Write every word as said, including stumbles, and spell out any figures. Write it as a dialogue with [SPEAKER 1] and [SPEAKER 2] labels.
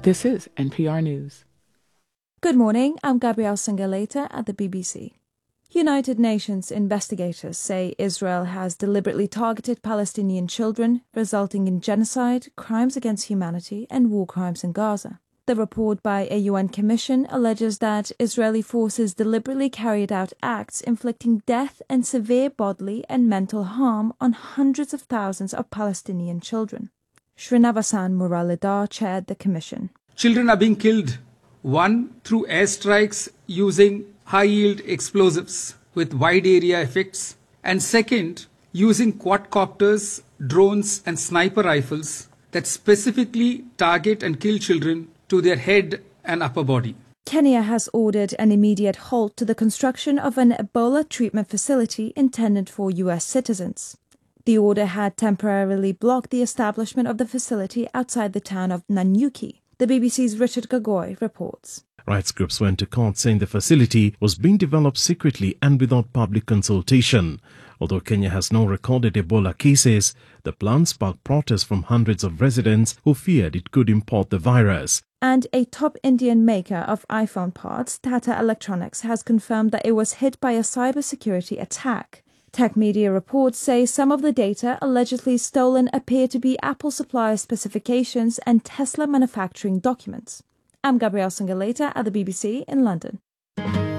[SPEAKER 1] This is N P R News.
[SPEAKER 2] Good morning, I'm Gabrielle Sangaleta at the B B C. United Nations investigators say Israel has deliberately targeted Palestinian children, resulting in genocide, crimes against humanity and war crimes in Gaza. The report by a U N commission alleges that Israeli forces deliberately carried out acts inflicting death and severe bodily and mental harm on hundreds of thousands of Palestinian children. Srinavasan Muralidhar chaired the commission.
[SPEAKER 3] Children are being killed, one, through airstrikes using high-yield explosives with wide area effects, and second, using quadcopters, drones and sniper rifles that specifically target and kill children to their head and upper body.
[SPEAKER 2] Kenya has ordered an immediate halt to the construction of an Ebola treatment facility intended for U S citizens. The order had temporarily blocked the establishment of the facility outside the town of Nanyuki. The B B C's Richard Gagoy reports.
[SPEAKER 4] Rights groups went to court saying the facility was being developed secretly and without public consultation. Although Kenya has no recorded Ebola cases, the plan sparked protests from hundreds of residents who feared it could import the virus.
[SPEAKER 2] And a top Indian maker of iPhone parts, Tata Electronics, has confirmed that it was hit by a cybersecurity attack. Tech media reports say some of the data allegedly stolen appear to be Apple supplier specifications and Tesla manufacturing documents. I'm Gabrielle Sangaleta at the B B C in London.